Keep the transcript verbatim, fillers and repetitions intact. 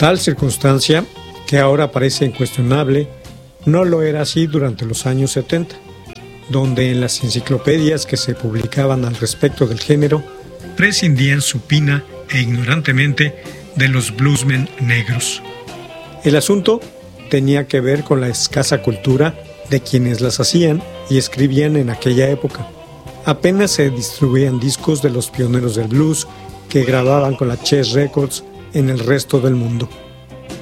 Tal circunstancia, que ahora parece incuestionable, no lo era así durante los años setenta, donde en las enciclopedias que se publicaban al respecto del género prescindían supina e ignorantemente de los bluesmen negros. El asunto tenía que ver con la escasa cultura de quienes las hacían y escribían en aquella época. Apenas se distribuían discos de los pioneros del blues que grababan con la Chess Records en el resto del mundo.